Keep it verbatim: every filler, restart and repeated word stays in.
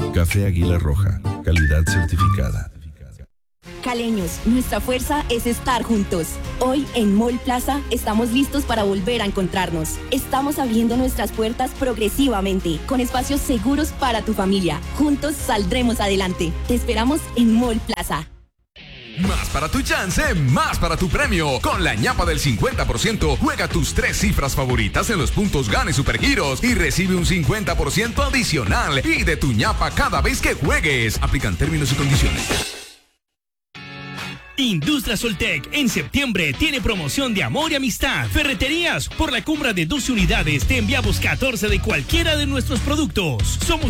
Café Águila Roja, calidad certificada. Caleños, nuestra fuerza es estar juntos. Hoy en Mall Plaza estamos listos para volver a encontrarnos. Estamos abriendo nuestras puertas progresivamente, con espacios seguros para tu familia. Juntos saldremos adelante. Te esperamos en Mall Plaza. Más para tu chance, más para tu premio. Con la ñapa del cincuenta por ciento, juega tus tres cifras favoritas en los puntos Gane Supergiros y recibe un cincuenta por ciento adicional. Y de tu ñapa cada vez que juegues. Aplican términos y condiciones. Industria Soltec en septiembre tiene promoción de amor y amistad. Ferreterías, por la compra de doce unidades te enviamos catorce de cualquiera de nuestros productos. Somos